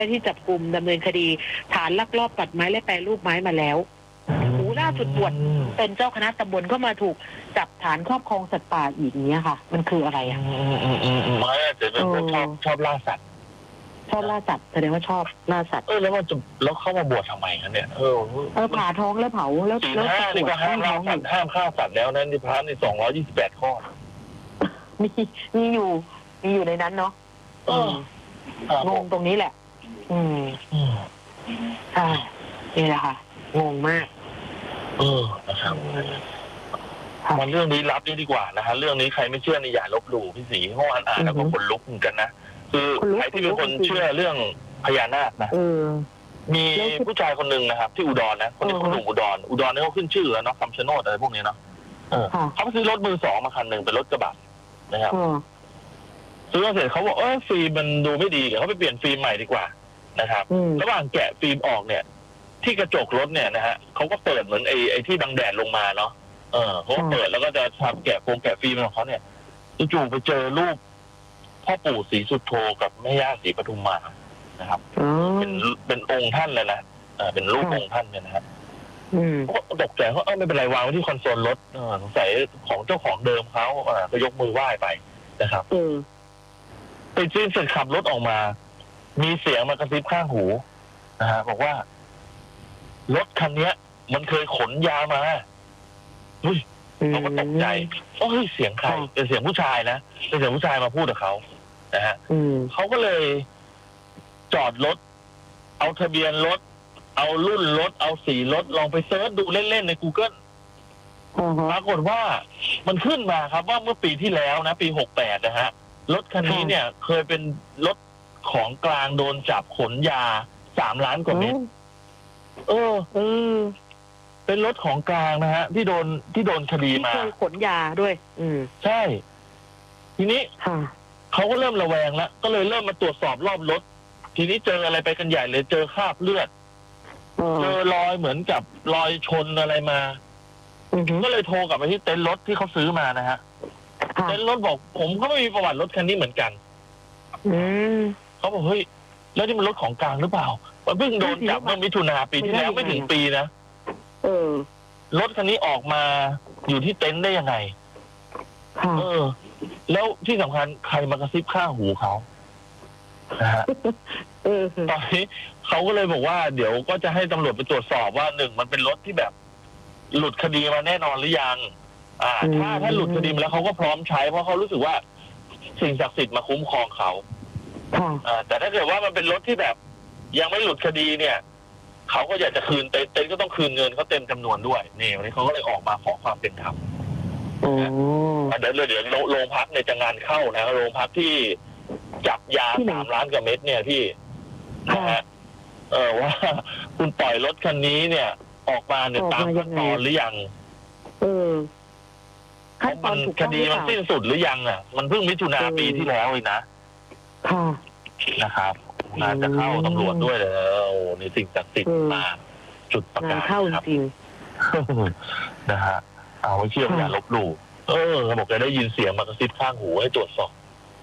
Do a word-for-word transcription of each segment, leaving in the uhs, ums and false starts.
ที่จับกลุ่มดำเนินคดีฐานลักลอบตัดไม้และแปรรูปไม้มาแล้วโอ้ล่าสุดบวชเป็นเจ้าคณะตำบลก็มาถูกจับฐานครอบครองสัตว์ป่าอีกเนี้ยค่ะมันคืออะไรอ่ะไม่แต่เป็นคนชอบชอบล่าสัตว์ชอบล่าสัตว์แสดงว่าชอบล่าสัตว์เออแล้วมันจะแล้วเข้ามาบวชทำไมกันเนี่ยเออเออผ่าท้องแล้วเผาแล้วแล้วห้านี่ก็ห้ามล่าสัตว์ห้ามฆ่าสัตว์แล้วนั้นที่พระนี่สองร้อยยี่สิบแปดข้อมีมีอยู่มีอยู่ในนั้นเนาะงงตรงนี้แหละอืมใช่นี่แหละค่ะงงมากเออนะครับมันเรื่องนี้ลับนี่ดีกว่านะฮะเรื่องนี้ใครไม่เชื่อนี่อย่าลบหลู่พี่ศรีเมื่อวานอ่านแล้วก็ขนลุกเหมือนกันนะคือใครที่เป็นคนเชื่อเรื่องพญานาคนะมีผู้ชายคนหนึ่งนะครับที่อุดรนะคนนี้คนหนุ่มอุดรอุดรนี่เขาขึ้นชื่อแล้วเนาะคำชะโนดอะไรพวกนี้เนาะเขาไปซื้อรถมือสองมาคันหนึ่งเป็นรถกระบะนะครับซื้อมาเสร็จเขาบอกเออฟิล์มมันดูไม่ดีเดี๋ยวเขาไปเปลี่ยนฟิล์มใหม่ดีกว่านะครับระหว่างแกะฟิล์มออกเนี่ยที่กระจกรถเนี่ยนะฮะเขาก็เปิดเหมือนไอ้ไอ้ที่บังแดดลงมาเนาะเออเขาเปิดแล้วก็จะทำแกะโครงแกะฟิล์มของเขาเนี่ยจู่ๆไปเจอรูปพ่อปู่ศรีสุโธกับแม่ย่าศรีปทุมมานะครับเป็นเป็นองค์ท่านเลยนะเออเป็นรูปองค์ท่านเนี่ยนะครับก็ตกใจเขาเออไม่เป็นไรวางไว้ที่คอนโซลรถเออสงสัยของเจ้าของเดิมเขาเออก็ยกมือไหว้ไปนะครับไปจีนเสร็จขับรถออกมามีเสียงมากระซิบข้างหูนะฮะบอกว่ารถคันนี้มันเคยขนยามาเฮ้ยเขาก็ตกใจเฮ้ยเสียงใครเป็นเสียงผู้ชายนะเป็นเสียงผู้ชายมาพูดกับเขานะฮะเขาก็เลยจอดรถเอาทะเบียนรถเอารุ่นรถเอาสีรถลองไปเซิร์ชดูเล่นๆใน Google ปรากฏว่ามันขึ้นมาครับว่าเมื่อปีที่แล้วนะปีหกแปดนะฮะรถคันนี้เนี่ยเคยเป็นรถของกลางโดนจับขนยาสามล้านกว่าเม็ดเออเออเป็นรถของกลางนะฮะที่โดนที่โดนคดีมาขนยาด้วยอืมใช่ทีนี้เขาก็เริ่มระแวงแล้วก็เลยเริ่มมาตรวจสอบรอบรถทีนี้เจออะไรไปกันใหญ่เลยเจอคราบเลือดเจอรอยเหมือนกับรอยชนอะไรมาก็เลยโทรกลับไปที่เต็นท์รถที่เขาซื้อมานะฮะเต็นท์รถบอกผมก็ไม่มีประวัติรถคันนี้เหมือนกันเขาบอกเฮ้ยแล้วนี่มันรถของกลางหรือเปล่ามันเพิ่งโดนจับเมื่อมิถุนาปีที่แล้วไม่ถึงปีนะเออรถคันนี้ออกมาอยู่ที่เต็นท์ได้ยังไงเออแล้วที่สำคัญใครมากระซิบข้างหูเขานะฮะตอนนี้เขาก็เลยบอกว่าเดี๋ยวก็จะให้ตำรวจไปตรวจสอบว่าหนึ่งมันเป็นรถที่แบบหลุดคดีมาแน่นอนหรือยังอ่าถ้าถ้าหลุดคดีมาแล้วเขาก็พร้อมใช้เพราะเขารู้สึกว่าสิ่งศักดิ์สิทธิ์มาคุ้มครองเขาอ่าแต่ถ้าเกิดว่ามันเป็นรถที่แบบยังไม่หลุดคดีเนี่ยเขาก็อยากจะคืนเต็นก็ต้องคืนเงินเขาเต็มจำนวนด้วยนี่วันนี้เขาก็เลยออกมาขอความเป็นธรรมเดี๋ยวเดี๋ยวโรงพักเนี่ยจะงานเข้านะโรงพักที่จับยาสามล้านกว่าเม็ดเนี่ยพี่นะฮะเออว่าคุณปล่อยรถคันนี้เนี่ยออกมาเนี่ยตามขั้นตอนหรือยังเออขั้นตอนคดีมันสิ้นสุดหรือยังอ่ะมันเพิ่งมิถุนาปีที่แล้วเองนะค่ะนะครับน่าจะเข้าตำรวจด้วยเลยโอ้ในสิ่งศักดิ์สิทธิ์มาจุดประกาศเข้าจริงนะฮะเอาไว้เชื่ออย่าลบหลู่เออเขาบอกจะได้ยินเสียงมากระซิบข้างหูให้ตรวจสอบ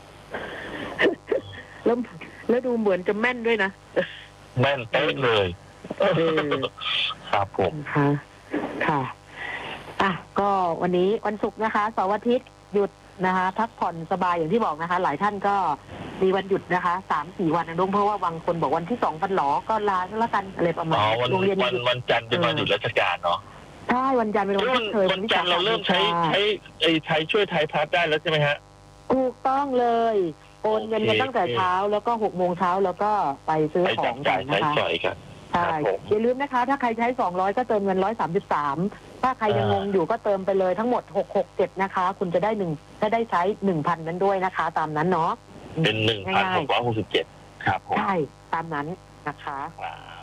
แล้วแล้วดูเหมือนจะแม่นด้วยนะแม่นเป๊ะเลยครับผมค่ะค่ะอ่ะก็วันนี้วันศุกร์นะคะเสาร์อาทิตย์หยุดนะคะพักผ่อนสบายอย่างที่บอกนะคะหลายท่านก็มีวันหยุดนะคะสามสี่วันนะน้องเพราะว่าบางคนบอกวันที่สองวันหลอก็ลาแล้วกันอะไรประมาณโรงเรียนวันวันจันทร์เป็นวันหยุดราชการเนาะใช่วันจันทร์เป็นวันที่เคยวันจันทร์เราเริ่มใช้ใช้ไอ้ไทยช่วยไทยพัฒน์ได้แล้วใช่ไหมฮะถูกต้องเลยโอนเงินกันตั้งแต่เช้าแล้วก็หกโมงเช้าแล้วก็ไปซื้อของกันนะคะใช่อย่าลืมนะคะถ้าใครใช้สองร้อยก็เติมเงินร้อยสามสิบสามถ้าใครยังงงอยู่ก็เติมไปเลยทั้งหมดหกหกเจ็ดนะคะคุณจะได้หนึ่งจะได้ใช้หนึ่งพันนั้นด้วยนะคะตามนั้นเนาะเป็นหนึ่งพันหกร้อยหกสิบเจ็ดครับใช่ตามนั้นนะคะ